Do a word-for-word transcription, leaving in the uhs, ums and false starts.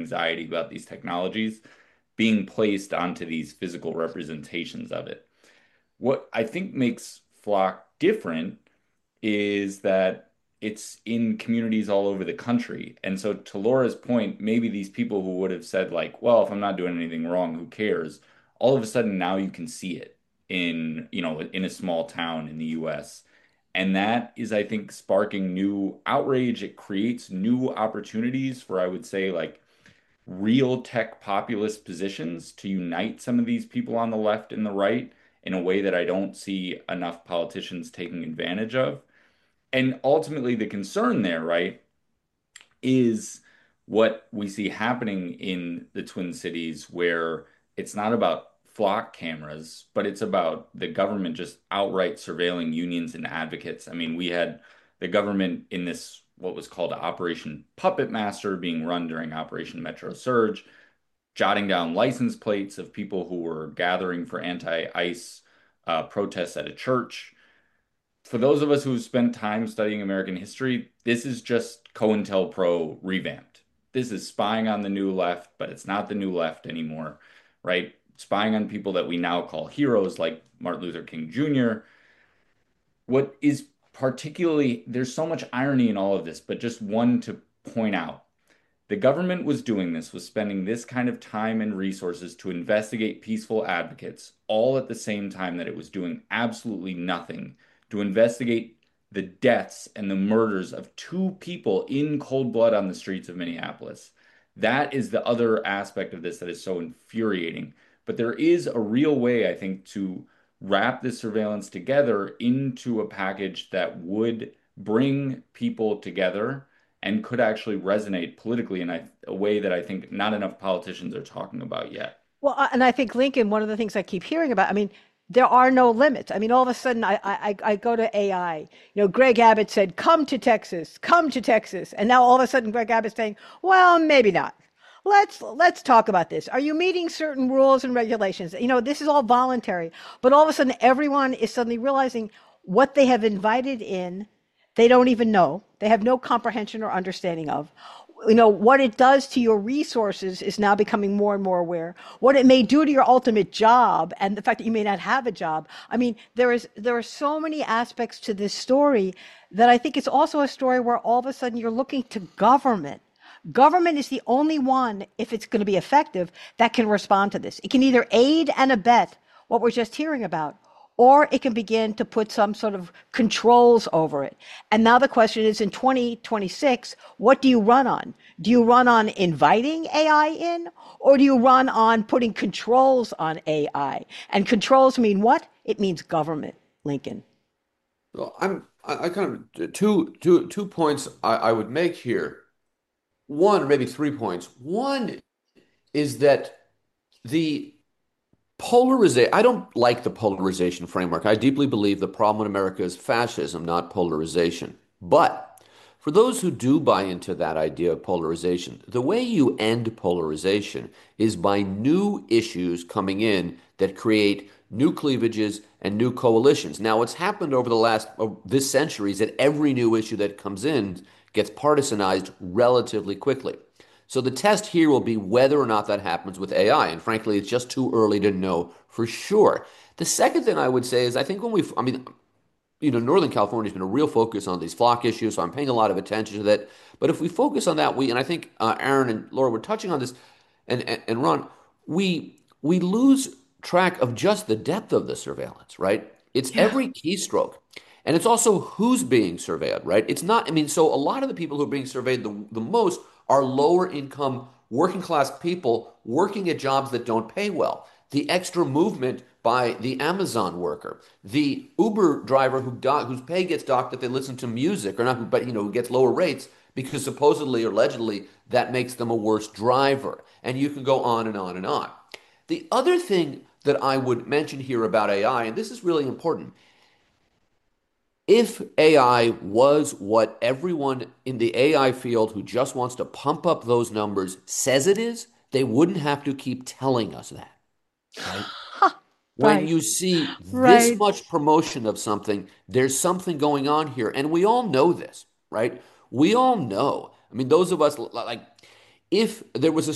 anxiety about these technologies being placed onto these physical representations of it. What I think makes Flock different is that it's in communities all over the country. And so to Laura's point, maybe these people who would have said like, well, if I'm not doing anything wrong, who cares? All of a sudden now you can see it in, you know, in a small town in the U S. And that is, I think, sparking new outrage. It creates new opportunities for, I would say, like real tech populist positions to unite some of these people on the left and the right in a way that I don't see enough politicians taking advantage of. And ultimately, the concern there, right, is what we see happening in the Twin Cities, where it's not about flock cameras, but it's about the government just outright surveilling unions and advocates. I mean, we had the government in this, what was called Operation Puppet Master, being run during Operation Metro Surge, jotting down license plates of people who were gathering for anti-ICE uh, protests at a church. For those of us who've spent time studying American history, this is just COINTELPRO revamped. This is spying on the new left, but it's not the new left anymore, right? Spying on people that we now call heroes like Martin Luther King Junior What is particularly, there's so much irony in all of this, but just one to point out. The government was doing this, was spending this kind of time and resources to investigate peaceful advocates, all at the same time that it was doing absolutely nothing to investigate the deaths and the murders of two people in cold blood on the streets of Minneapolis. That is the other aspect of this that is so infuriating. But there is a real way, I think, to wrap this surveillance together into a package that would bring people together and could actually resonate politically in a, a way that I think not enough politicians are talking about yet. Well, uh, and I think Lincoln, one of the things I keep hearing about, I mean, there are no limits. I mean, all of a sudden, I, I I go to A I. You know, Greg Abbott said, "Come to Texas, come to Texas," and now all of a sudden, Greg Abbott's saying, "Well, maybe not. Let's let's talk about this. Are you meeting certain rules and regulations? You know, this is all voluntary." But all of a sudden, everyone is suddenly realizing what they have invited in, they don't even know. They have no comprehension or understanding of. You know, what it does to your resources is now becoming more and more aware. What it may do to your ultimate job and the fact that you may not have a job. I mean, there is there are so many aspects to this story that I think it's also a story where all of a sudden you're looking to government. Government is the only one, if it's going to be effective, that can respond to this. It can either aid and abet what we're just hearing about, or it can begin to put some sort of controls over it. And now the question is, in twenty twenty-six, what do you run on? Do you run on inviting A I in, or do you run on putting controls on A I? And controls mean what? It means government, Lincoln. Well, I'm I, I kind of two two two points I, I would make here. One, maybe three points. One is that the polarization, I don't like the polarization framework. I deeply believe the problem in America is fascism, not polarization. But for those who do buy into that idea of polarization, the way you end polarization is by new issues coming in that create new cleavages and new coalitions. Now, what's happened over the last uh, this century is that every new issue that comes in gets partisanized relatively quickly. So the test here will be whether or not that happens with A I. And frankly, it's just too early to know for sure. The second thing I would say is I think when we, I mean, you know, Northern California has been a real focus on these flock issues, so I'm paying a lot of attention to that. But if we focus on that, we, and I think uh, Aaron and Laura were touching on this, and, and, and Ron, we, we lose track of just the depth of the surveillance, right? It's Yeah. every keystroke. And it's also who's being surveilled, right? It's not, I mean, so a lot of the people who are being surveyed the, the most are lower income, working class people working at jobs that don't pay well. The extra movement by the Amazon worker, the Uber driver who do, whose pay gets docked if they listen to music, or not, but you know, who gets lower rates because supposedly or allegedly that makes them a worse driver. And you can go on and on and on. The other thing that I would mention here about A I, and this is really important, if A I was what everyone in the A I field who just wants to pump up those numbers says it is, they wouldn't have to keep telling us that, right? When Right, you see this right. much promotion of something, there's something going on here. And we all know this, right? We all know. I mean, those of us, like, if there was a